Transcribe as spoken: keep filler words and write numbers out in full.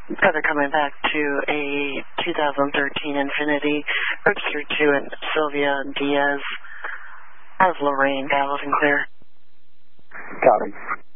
Feather coming back to a two thousand thirteen Infiniti, registered to an Sylvia Diaz. How's Lorraine? Dallas and clear. Copy.